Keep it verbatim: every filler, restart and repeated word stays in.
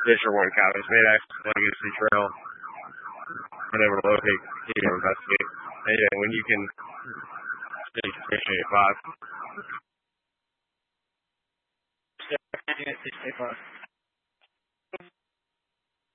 Fisher One Cabins made access Legacy Trail. Unable to locate, continue to investigate. Anyway, when you can stage station eight five. six eight five.